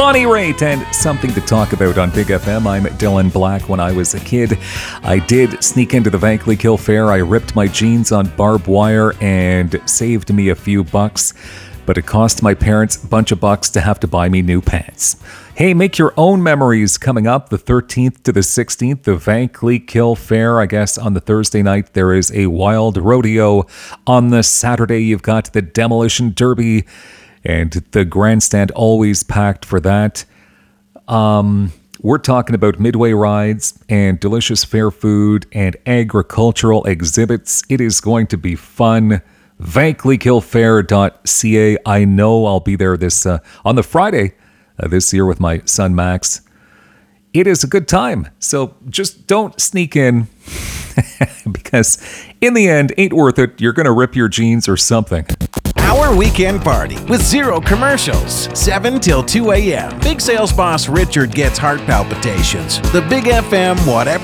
Bonnie Raitt, and something to talk about on Big FM. I'm Dylan Black. When I was a kid, I did sneak into the Van Cleef Hill Fair. I ripped my jeans on barbed wire and saved me a few bucks, but it cost my parents a bunch of bucks to have to buy me new pants. Hey, make your own memories coming up the 13th to the 16th, the Van Cleef Hill Fair. I guess on the Thursday night, there is a wild rodeo. On the Saturday, you've got the Demolition Derby, and the grandstand always packed for that. We're talking about midway rides and delicious fair food and agricultural exhibits. It is going to be fun. VanCleefHillFair.ca. I know I'll be there this on the Friday this year with my son Max. It is a good time, so just don't sneak in because in the end, ain't worth it. You're going to rip your jeans or something. Our weekend party with zero commercials, 7 till 2 a.m. Big sales boss Richard gets heart palpitations. The Big FM whatever